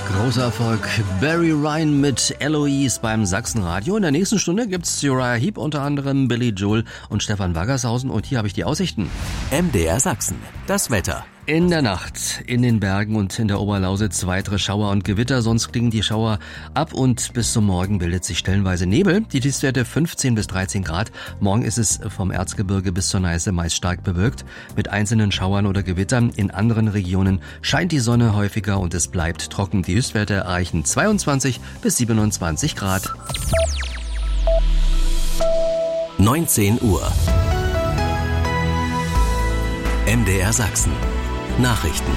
Großer Erfolg. Barry Ryan mit Eloise beim Sachsenradio. In der nächsten Stunde gibt's Uriah Heep, unter anderem Billy Joel und Stefan Waggershausen. Und hier habe ich die Aussichten. MDR Sachsen. Das Wetter. In der Nacht in den Bergen und in der Oberlausitz weitere Schauer und Gewitter, sonst klingen die Schauer ab und bis zum Morgen bildet sich stellenweise Nebel. Die Tiefstwerte 15 bis 13 Grad. Morgen ist es vom Erzgebirge bis zur Neiße meist stark bewölkt mit einzelnen Schauern oder Gewittern. In anderen Regionen scheint die Sonne häufiger und es bleibt trocken. Die Höchstwerte erreichen 22 bis 27 Grad. 19 Uhr. MDR Sachsen. Nachrichten.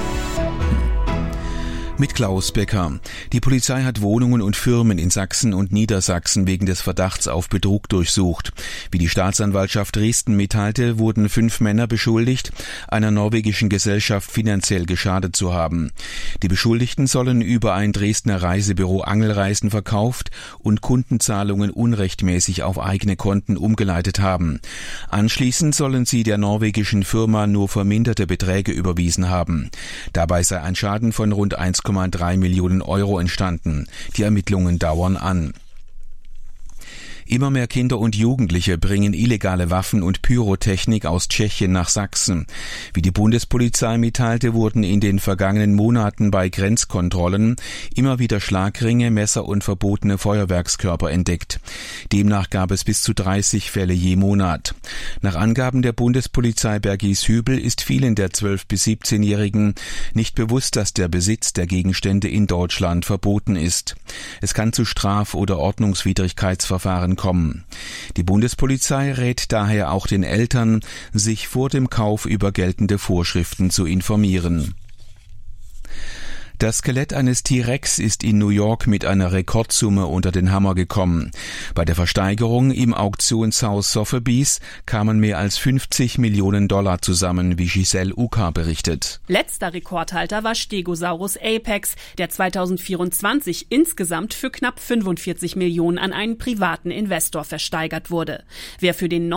Mit Klaus Becker. Die Polizei hat Wohnungen und Firmen in Sachsen und Niedersachsen wegen des Verdachts auf Betrug durchsucht. Wie die Staatsanwaltschaft Dresden mitteilte, wurden 5 Männer beschuldigt, einer norwegischen Gesellschaft finanziell geschadet zu haben. Die Beschuldigten sollen über ein Dresdner Reisebüro Angelreisen verkauft und Kundenzahlungen unrechtmäßig auf eigene Konten umgeleitet haben. Anschließend sollen sie der norwegischen Firma nur verminderte Beträge überwiesen haben. Dabei sei ein Schaden von rund 1,3 Millionen Euro entstanden. Die Ermittlungen dauern an. Immer mehr Kinder und Jugendliche bringen illegale Waffen und Pyrotechnik aus Tschechien nach Sachsen. Wie die Bundespolizei mitteilte, wurden in den vergangenen Monaten bei Grenzkontrollen immer wieder Schlagringe, Messer und verbotene Feuerwerkskörper entdeckt. Demnach gab es bis zu 30 Fälle je Monat. Nach Angaben der Bundespolizei Bergies-Hübel ist vielen der 12- bis 17-Jährigen nicht bewusst, dass der Besitz der Gegenstände in Deutschland verboten ist. Es kann zu Straf- oder Ordnungswidrigkeitsverfahren kommen. Die Bundespolizei rät daher auch den Eltern, sich vor dem Kauf über geltende Vorschriften zu informieren. Das Skelett eines T-Rex ist in New York mit einer Rekordsumme unter den Hammer gekommen. Bei der Versteigerung im Auktionshaus Sotheby's kamen mehr als 50 Millionen Dollar zusammen, wie Giselle Uka berichtet. Letzter Rekordhalter war Stegosaurus Apex, der 2024 insgesamt für knapp 45 Millionen an einen privaten Investor versteigert wurde. Wer für den